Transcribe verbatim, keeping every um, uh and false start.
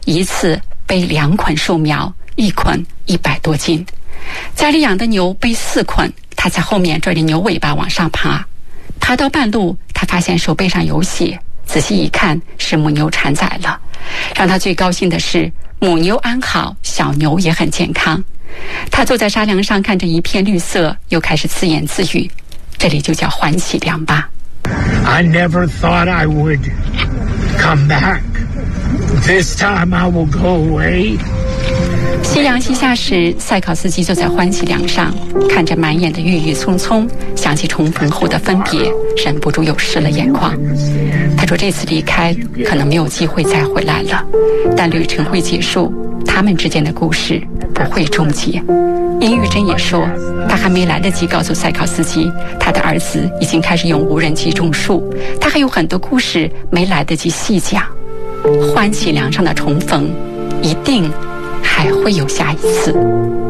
一次背两捆树苗，一捆一百多斤。家里养的牛背四捆，他在后面拽着牛尾巴往上爬。爬到半路，他发现手背上有血，仔细一看是母牛产崽了。让他最高兴的是母牛安好，小牛也很健康。他坐在沙梁上看着一片绿色，又开始自言自语，这里就叫欢喜梁吧。 I never thought I would come back. This time I will go away. 夕阳西下时，赛考斯基坐在欢喜梁上，看着满眼的郁郁葱葱，想起重逢后的分别，忍不住又湿了眼眶。他说这次离开可能没有机会再回来了，但旅程会结束，他们之间的故事不会终结。殷玉珍也说，他还没来得及告诉赛考斯基，他的儿子已经开始用无人机种树，他还有很多故事没来得及细讲。欢喜梁上的重逢，一定还会有下一次。